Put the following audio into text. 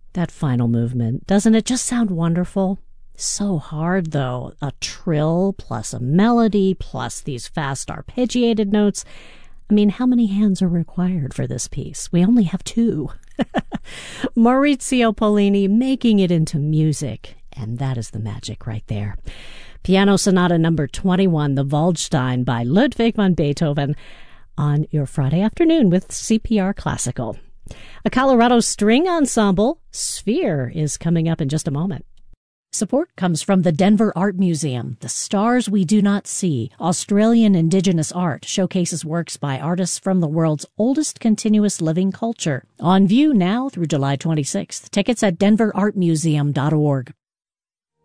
That final movement, doesn't it just sound wonderful? So hard, though. A trill plus a melody plus these fast arpeggiated notes. I mean, how many hands are required for this piece? We only have 2. Maurizio Pollini making it into music. And that is the magic right there. Piano Sonata number 21, the Waldstein by Ludwig van Beethoven, on your Friday afternoon with CPR Classical. A Colorado string ensemble, Sphere, is coming up in just a moment. Support comes from the Denver Art Museum. The Stars We Do Not See, Australian Indigenous art, showcases works by artists from the world's oldest continuous living culture. On view now through July 26th. Tickets at denverartmuseum.org.